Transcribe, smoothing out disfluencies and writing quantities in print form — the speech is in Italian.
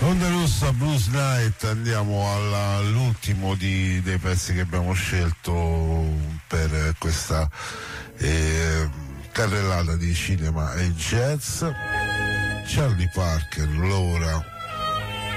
Onda Rossa Blues Night, andiamo all'ultimo dei pezzi che abbiamo scelto per questa carrellata di cinema e jazz. Charlie Parker, Laura